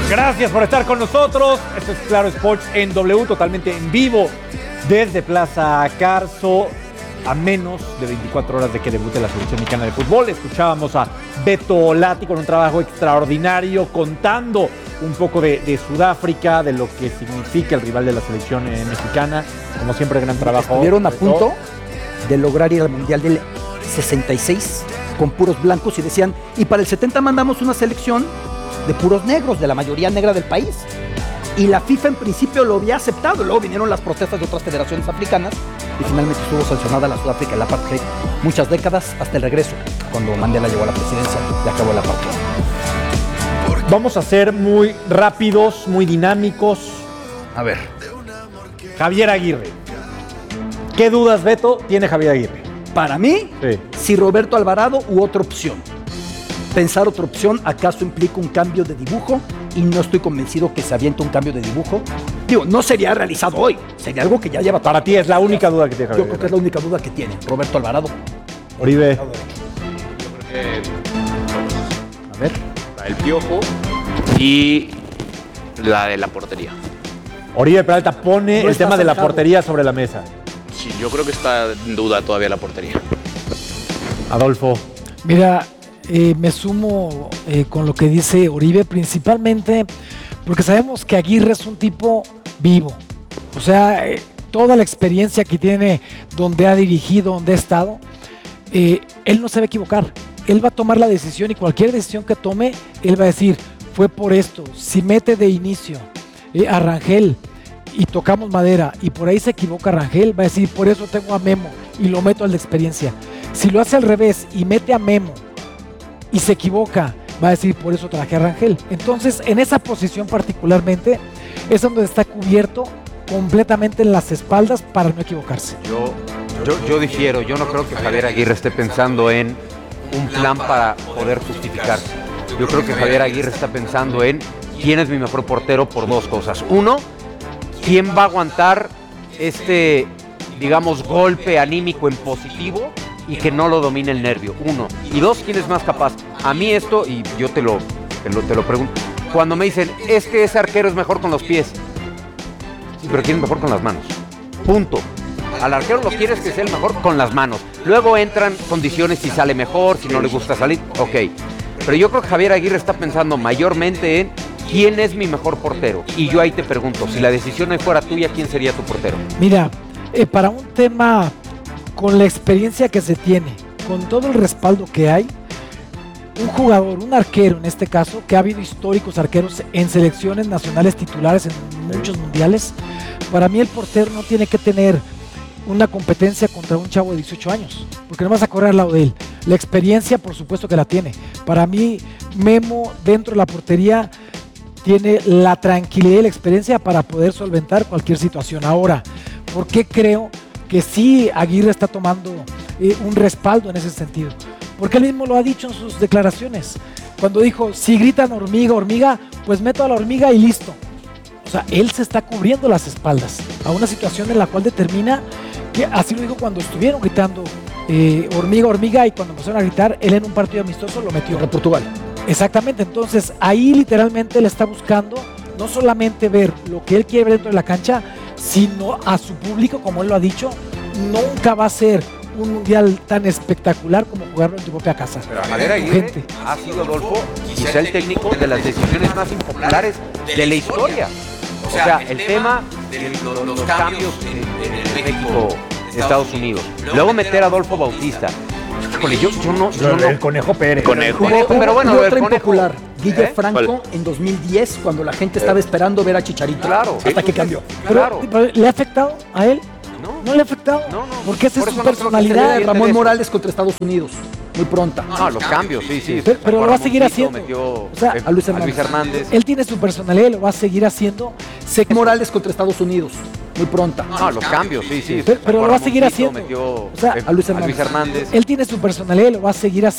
Gracias por estar con nosotros. Esto es Claro Sports en W, totalmente en vivo desde Plaza Carso, a menos de 24 horas de que debute la selección mexicana de fútbol. Escuchábamos a Beto Lati con un trabajo extraordinario, contando un poco de Sudáfrica, de lo que significa el rival de la selección mexicana. Como siempre, gran trabajo. Estuvieron a punto de lograr ir al Mundial del 66 con puros blancos y decían, y para el 70 mandamos una selección de puros negros, de la mayoría negra del país. Y la FIFA en principio lo había aceptado. Luego vinieron las protestas de otras federaciones africanas y finalmente estuvo sancionada la Sudáfrica y la apartheid muchas décadas hasta el regreso, cuando Mandela llegó a la presidencia y acabó la apartheid. Vamos a ser muy rápidos, muy dinámicos. A ver. Javier Aguirre. ¿Qué dudas, Beto, tiene Javier Aguirre? Para mí, Sí. si Roberto Alvarado u otra opción. Pensar otra opción acaso implica un cambio de dibujo y no estoy convencido que se aviente un cambio de dibujo. Digo, no sería realizado hoy, sería algo que ya lleva... Para ti es la única duda que tiene Javier Yo creo que es la única duda que tiene Roberto Alvarado. Oribe. A ver. El Piojo y la de la portería. Oribe Peralta pone No el está tema de la zanjado. portería sobre la mesa. Sí, yo creo que está en duda todavía la portería. Adolfo. Mira, me sumo con lo que dice Oribe, principalmente porque sabemos que Aguirre es un tipo vivo. O sea, toda la experiencia que tiene, donde ha dirigido, donde ha estado, él no se va a equivocar. Él va a tomar la decisión y cualquier decisión que tome, él va a decir, fue por esto. Si mete de inicio a Rangel y tocamos madera y por ahí se equivoca Rangel, va a decir, por eso tengo a Memo y lo meto al de experiencia. Si lo hace al revés y mete a Memo y se equivoca, va a decir, por eso traje a Rangel. Entonces, en esa posición particularmente, es donde está cubierto completamente en las espaldas para no equivocarse. Yo difiero, yo no creo que Javier Aguirre esté pensando en un plan para poder justificarse. Yo creo que Javier Aguirre está pensando en quién es mi mejor portero por dos cosas. Uno, quién va a aguantar este, digamos, golpe anímico en positivo y que no lo domine el nervio. Uno. Y dos, quién es más capaz. A mí esto, y yo te lo pregunto, cuando me dicen, es que ese arquero es mejor con los pies. Sí, pero ¿quién es mejor con las manos? Punto. Al arquero lo quieres que sea el mejor con las manos. Luego entran condiciones si sale mejor, si no le gusta salir, ok. Pero yo creo que Javier Aguirre está pensando mayormente en quién es mi mejor portero. Y yo ahí te pregunto, si la decisión ahí fuera tuya, ¿quién sería tu portero? Mira, para un tema con la experiencia que se tiene, con todo el respaldo que hay, un jugador, un arquero en este caso, que ha habido históricos arqueros en selecciones nacionales titulares en muchos mundiales, para mí el portero no tiene que tener una competencia contra un chavo de 18 años, porque no vas a correr al lado de él. La experiencia, por supuesto que la tiene. Para mí, Memo, dentro de la portería, tiene la tranquilidad y la experiencia para poder solventar cualquier situación. Ahora, ¿por qué creo que sí Aguirre está tomando un respaldo en ese sentido? Porque él mismo lo ha dicho en sus declaraciones. Cuando dijo, si gritan hormiga, hormiga, pues meto a la hormiga y listo. O sea, él se está cubriendo las espaldas a una situación en la cual determina que, así lo dijo cuando estuvieron gritando hormiga, hormiga, y cuando empezaron a gritar, él en un partido amistoso lo metió. Contra Portugal. Exactamente, entonces ahí literalmente él está buscando no solamente ver lo que él quiere ver dentro de la cancha, sino a su público, como él lo ha dicho, nunca va a ser un mundial tan espectacular como jugarlo en tu propia casa. Pero Javier Aguirre ha sido, Adolfo, quizá el técnico de las decisiones más impopulares de la historia. O sea, el tema de los cambios en el México-Estados Unidos. Luego meter a Adolfo Bautista. Híjole, yo no. El Conejo Pérez. Pero bueno, Hubo el otra Conejo. impopular, Guille Franco, ¿Cuál? en 2010, cuando la gente estaba esperando ver a Chicharito. Claro. Hasta que cambió. Pero, ¿le ha afectado a él? ¿No le ha afectado? No. Porque esa Por es su eso no creo que personalidad. se le Ramón de eso. Morales contra Estados Unidos, muy pronta. No, los cambios, sí. Pero lo va a seguir haciendo. Metió O sea, a Luis Hernández. Hernández. Él tiene su personalidad y lo va a seguir haciendo. Morales contra Estados Unidos, muy pronta. No, los cambios, sí. Pero lo va a seguir haciendo. Metió O sea, a Luis Hernández. Él tiene su personalidad y lo va a seguir haciendo.